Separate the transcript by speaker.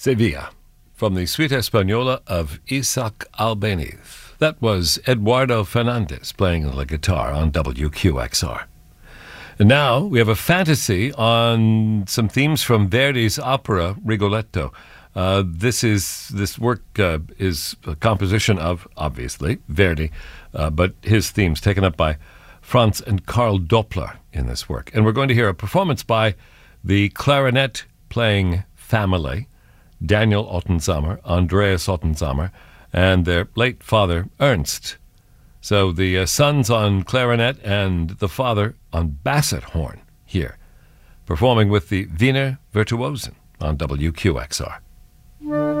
Speaker 1: Sevilla, from the Suite Española of Isaac Albéniz. That was Eduardo Fernandez playing the guitar on WQXR. And now we have a fantasy on some themes from Verdi's opera Rigoletto. This work is a composition of, obviously, Verdi, but his themes taken up by Franz and Karl Doppler in this work. And we're going to hear a performance by the clarinet-playing family, Daniel Ottensamer, Andreas Ottensamer, and their late father, Ernst. So the sons on clarinet and the father on basset horn here, performing with the Wiener Virtuosen on WQXR.